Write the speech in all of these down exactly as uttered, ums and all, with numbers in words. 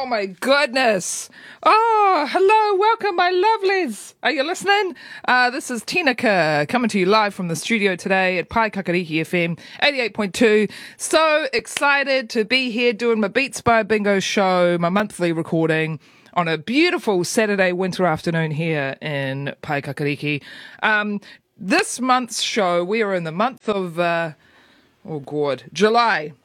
Oh my goodness. Oh, hello, welcome my lovelies. Are you listening? Uh, this is Tinaka coming to you live from the studio today at Pai Kakariki F M eighty-eight point two. So excited to be here doing my Beats by Bingo show, my monthly recording on a beautiful Saturday winter afternoon here in Pai Kakariki. Um, this month's show, we are in the month of, uh, oh God, July.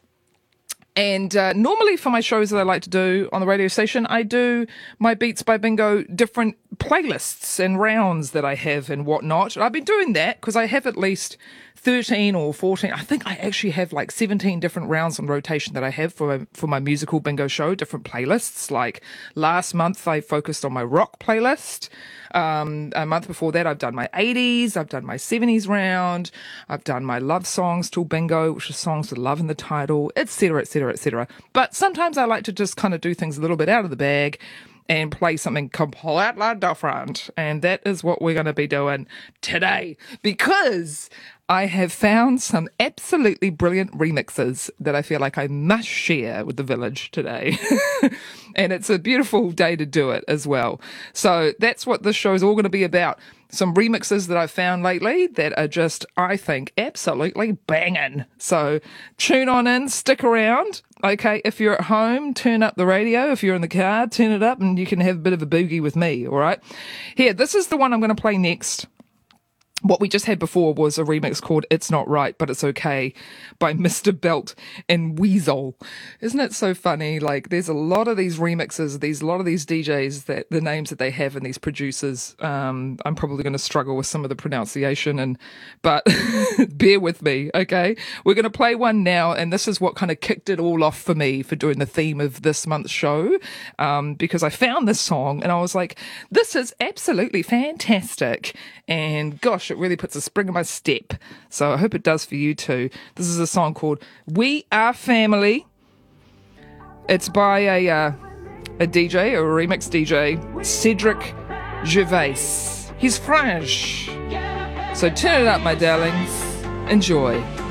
And uh, normally for my shows that I like to do on the radio station, I do my Beats by Bingo different playlists and rounds that I have and whatnot. I've been doing that because I have at least thirteen or fourteen. I think I actually have like seventeen different rounds on rotation that I have for my, for my musical bingo show, different playlists. Like last month, I focused on my rock playlist. Um, a month before that, I've done my eighties, I've done my seventies round, I've done my love songs till bingo, which is songs with love in the title, et cetera, et cetera, et cetera. But sometimes I like to just kind of do things a little bit out of the bag and play something completely different. And that is what we're going to be doing today, because I have found some absolutely brilliant remixes that I feel like I must share with the village today. And it's a beautiful day to do it as well. So that's what this show is all going to be about. Some remixes that I've found lately that are just, I think, absolutely banging. So tune on in, stick around. Okay, if you're at home, turn up the radio. If you're in the car, turn it up and you can have a bit of a boogie with me, all right? Here, this is the one I'm going to play next. What we just had before was a remix called It's Not Right, But It's Okay by Mister Belt and Weasel. Isn't it so funny? Like, there's a lot of these remixes, these a lot of these D Js, that the names that they have and these producers. Um, I'm probably going to struggle with some of the pronunciation, and but bear with me, okay? We're going to play one now, and this is what kind of kicked it all off for me for doing the theme of this month's show, um, because I found this song and I was like, this is absolutely fantastic. And gosh, it really puts a spring in my step. So I hope it does for you too. This is a song called We Are Family. It's by a uh, a D J, a remix D J, Cedric Gervais. He's French. So turn it up, my darlings. Enjoy.